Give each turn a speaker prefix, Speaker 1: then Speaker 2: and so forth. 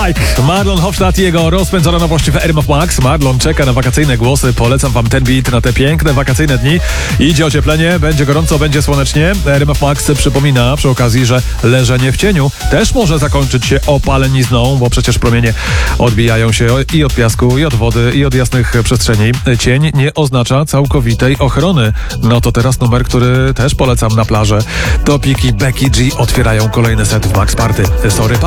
Speaker 1: Like. Marlon Hofstadt i jego rozpędzona nowość w RMF Max. Marlon czeka na wakacyjne głosy. Polecam wam ten beat na te piękne wakacyjne dni. Idzie ocieplenie, będzie gorąco, będzie słonecznie. RMF Max przypomina przy okazji, że leżenie w cieniu też może zakończyć się opalenizną, bo przecież promienie odbijają się i od piasku, i od wody, i od jasnych przestrzeni. Cień nie oznacza całkowitej ochrony. No to teraz numer, który też polecam na plażę. Topik i Becky G otwierają kolejny set w Max Party. Sorry, pa!